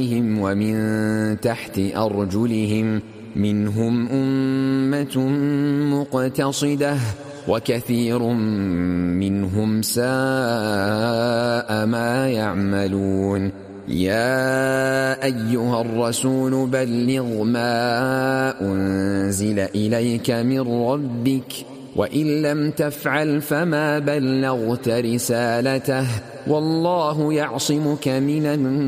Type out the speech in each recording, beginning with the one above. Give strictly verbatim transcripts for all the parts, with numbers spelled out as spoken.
ومن تحت أرجلهم منهم أمة مقتصدة وكثير منهم ساء ما يعملون. يا أيها الرسول بلغ ما أنزل إليك من ربك وإن لم تفعل فما بلغت رسالته والله يعصمك من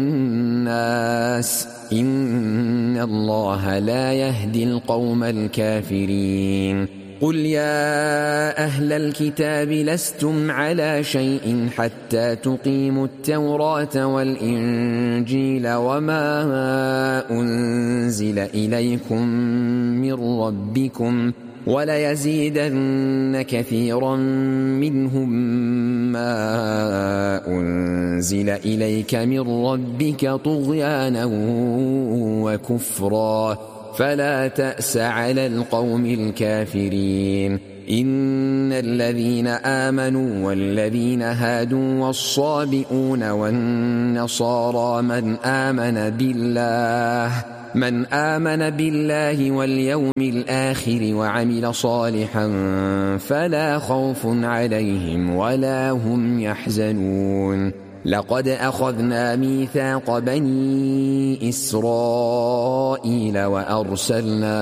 الناس إن الله لا يهدي القوم الكافرين. قل يا أهل الكتاب لستم على شيء حتى تقيموا التوراة والإنجيل وما أنزل إليكم من ربكم وليزيدن كثيرا منهم ما أنزل إليك من ربك طغيانا وكفرا فلا تأس على القوم الكافرين. إن الذين آمنوا والذين هادوا والصابئون والنصارى من آمن بالله من آمن بالله واليوم الآخر وعمل صالحا فلا خوف عليهم ولا هم يحزنون. لقد أخذنا ميثاق بني إسرائيل وأرسلنا